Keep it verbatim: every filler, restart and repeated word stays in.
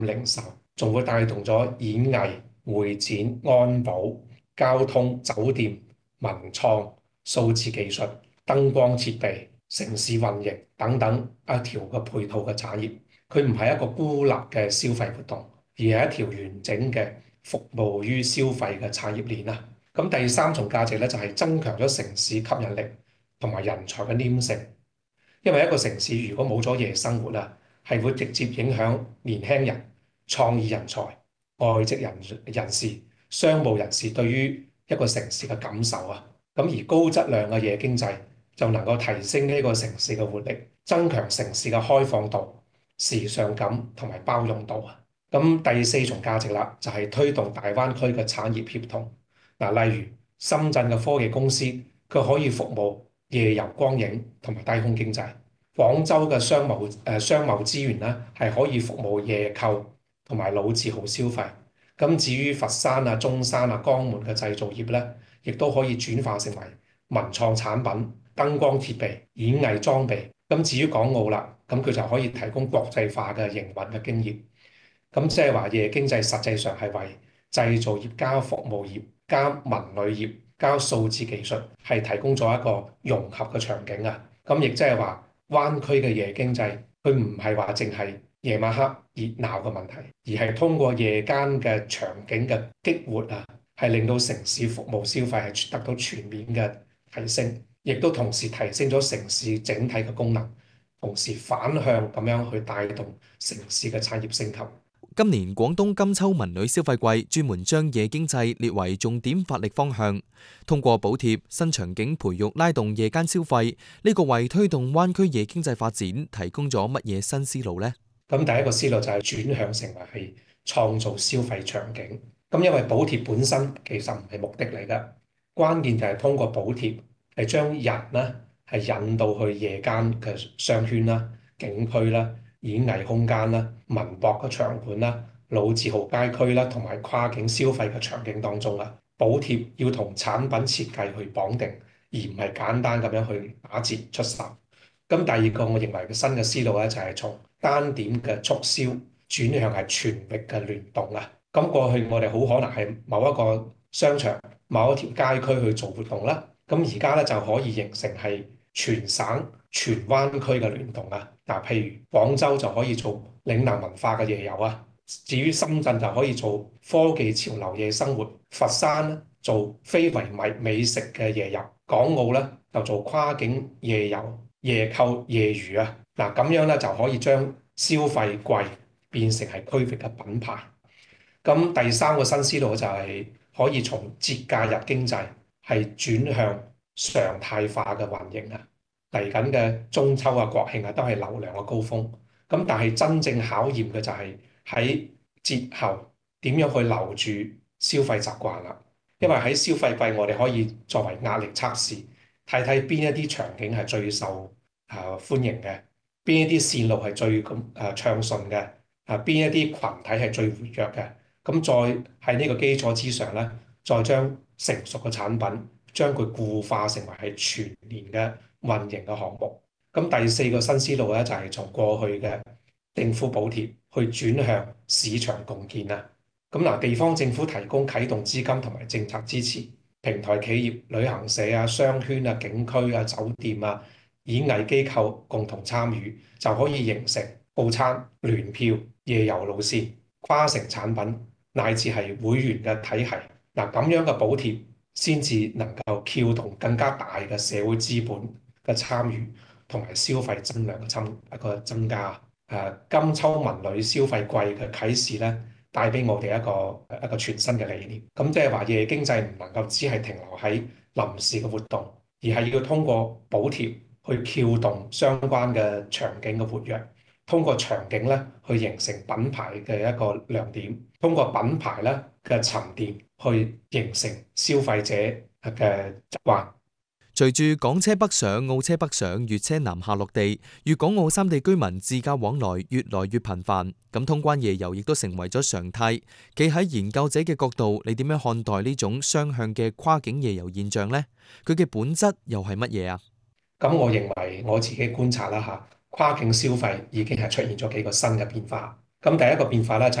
零售，仲會帶動咗演藝、會展、安保、交通、酒店、文創、數字技術、燈光設備、城市運營等等一條嘅配套嘅產業。佢唔係一個孤立嘅消費活動，而係一條完整嘅服務於消費嘅產業鏈啊。咁第三重價值咧就係增強咗城市吸引力同埋人才嘅黏性。因為一個城市如果冇咗夜生活啊，係會直接影響年輕人、創意人才、外籍人人士、商務人士對於一個城市嘅感受啊。咁而高質量嘅夜經濟就能夠提升呢個城市嘅活力，增強城市嘅開放度、時尚感同埋包容度啊。咁第四重價值啦，就係推動大灣區嘅產業協同。嗱，例如深圳嘅科技公司，佢可以服務夜遊光影同埋低空經濟。廣州嘅商貿誒、呃、商貿資源咧，係可以服務夜購同埋老字號消費。咁至於佛山啊、中山啊、江門嘅製造業咧，亦都可以轉化成為文創產品、燈光設備、演藝裝備。咁至於港澳啦，咁佢就可以提供國際化嘅營運嘅經驗。咁即係話夜經濟實際上係為製造業加服務業加文旅業加數字技術係提供咗一個融合嘅場景啊！咁亦即係話灣區嘅夜經濟，佢唔係話淨係夜晚黑熱鬧嘅問題，而係通過夜間嘅場景嘅激活啊，係令到城市服務消費係得到全面嘅提升，亦都同時提升咗城市整體嘅功能，同時反向咁樣去帶動城市嘅產業升級。 今年廣東金秋文旅消費季專門將夜經濟列為重點發力方向，通過補貼、新場景培育拉動夜間消費，呢個為推動灣區夜經濟發展提供咗乜嘢新思路呢？ 咁第一個思路就係轉向成為係創造消費場景。咁因為補貼本身其實唔係目的嚟㗎，關鍵就係通過補貼係將人呢係引導去夜間嘅商圈啦、景區啦、演藝空間啦、文博嘅場館啦、老字號街區啦，同埋跨境消費嘅場景當中啦。補貼要同產品設計去綁定，而唔係簡單咁樣去打折出售。咁第二個我認為嘅新嘅思路咧，就係從單點嘅促銷轉向係全域嘅聯動啊。咁過去我哋好可能係某一個商場、某一條街區去做活動啦。咁而家咧就可以形成係全省、全灣區嘅聯動啊！嗱，譬如廣州就可以做嶺南文化嘅夜遊啊，至於深圳就可以做科技潮流夜生活，佛山咧做非遺美美食嘅夜遊，港澳咧就做跨境夜遊、夜購、夜娛啊！嗱，咁樣咧就可以將消費季變成係區域嘅品牌。咁第三個新思路就係可以從節假日經濟係轉向常態化嘅運營啊！嚟緊嘅中秋啊、國慶啊，都係流量嘅高峰。咁但係真正考驗嘅就係喺節後點樣去留住消費習慣啦。因為喺消費季，我哋可以作為壓力測試，睇睇邊一啲場景係最受啊歡迎嘅，邊一啲線路係最咁啊暢順嘅，啊邊一啲群體係最活躍嘅。咁再喺呢個基礎之上咧，再將成熟嘅產品將佢固化成為係全年嘅運營嘅項目。咁第四個新思路咧，就係從過去嘅政府補貼去轉向市場共建啊。咁嗱，地方政府提供啟動資金同埋政策支持，平台企業、旅行社啊、商圈啊、景區啊、酒店啊、演藝機構共同參與，就可以形成套餐、聯票、夜遊路線、跨城產品乃至係會員嘅體系。嗱，咁樣嘅補貼先至能夠撬動更加大嘅社會資本嘅參與同埋消費增量嘅增一個增加。誒，金秋文旅消費季嘅啟示咧，帶俾我哋一個一個全新嘅理念。咁即係話夜經濟唔能夠只係停留喺臨時嘅活動，而係要通過補貼去撬動相關嘅場景嘅活躍，通過場景咧去形成品牌嘅一個亮點，通過品牌咧嘅沉澱去形成消費者嘅習慣。 隨住港車北上、澳車北上、粵車南下落地，粵港澳三地居民自駕往來越來越頻繁，咁通關夜遊亦都成為咗常態。企喺研究者嘅角度，你點樣看待呢種雙向嘅跨境夜遊現象呢？佢嘅本質又係乜嘢啊？ 咁我認為我自己觀察啦嚇，跨境消費已經係出現咗幾個新嘅變化。 咁第一個變化咧就